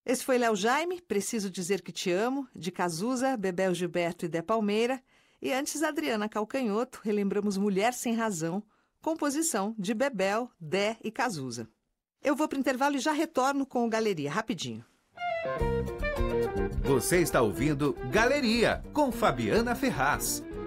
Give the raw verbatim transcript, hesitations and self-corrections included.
Esse foi Léo Jaime, Preciso Dizer Que Te Amo, de Cazuza, Bebel Gilberto e Dé Palmeira. E antes, Adriana Calcanhoto, relembramos Mulher Sem Razão, composição de Bebel, Dé e Cazuza. Eu vou para o intervalo e já retorno com o Galeria, rapidinho. Você está ouvindo Galeria, com Fabiana Ferraz.